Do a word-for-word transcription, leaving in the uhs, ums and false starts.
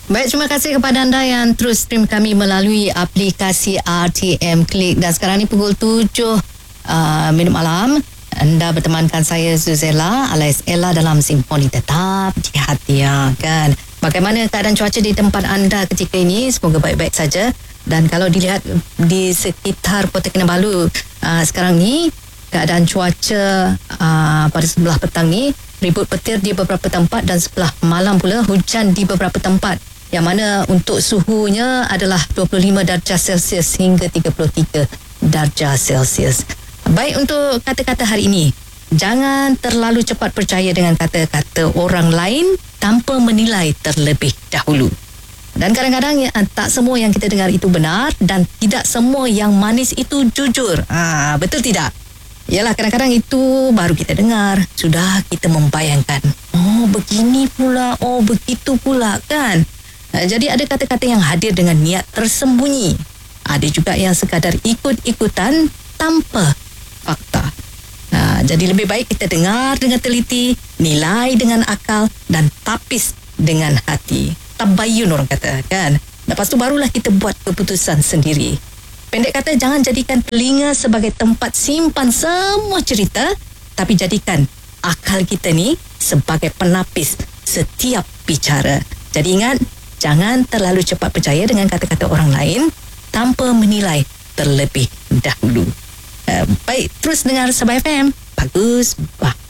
Baik, terima kasih kepada anda yang terus stream kami melalui aplikasi R T M Click. Dan sekarang ni pukul tujuh uh, minit malam. Anda bertemankan saya Zuzella alias Ella dalam Simponi Tetap di Hati, ya, kan. Bagaimana keadaan cuaca di tempat anda ketika ini? Semoga baik-baik saja. Dan kalau dilihat di sekitar Kota Kinabalu uh, sekarang ni, keadaan cuaca uh, pada sebelah petang ni ribut petir di beberapa tempat dan sebelah malam pula hujan di beberapa tempat, yang mana untuk suhunya adalah dua puluh lima darjah Celsius hingga tiga puluh tiga darjah Celsius. Baik, untuk kata-kata hari ini, jangan terlalu cepat percaya dengan kata-kata orang lain tanpa menilai terlebih dahulu. Dan kadang-kadang ya, tak semua yang kita dengar itu benar, dan tidak semua yang manis itu jujur. Ah, betul tidak? Yalah, kadang-kadang itu baru kita dengar, sudah kita membayangkan, oh begini pula, oh begitu pula, kan. Jadi ada kata-kata yang hadir dengan niat tersembunyi. Ada juga yang sekadar ikut-ikutan tanpa fakta. Ha, jadi lebih baik kita dengar dengan teliti, nilai dengan akal dan tapis dengan hati. Tabayun orang kata, kan. Lepas tu barulah kita buat keputusan sendiri. Pendek kata, jangan jadikan telinga sebagai tempat simpan semua cerita, tapi jadikan akal kita ni sebagai penapis setiap bicara. Jadi ingat, jangan terlalu cepat percaya dengan kata-kata orang lain tanpa menilai terlebih dahulu. Uh, baik, terus dengar Sabah F M. Bagus. Wah.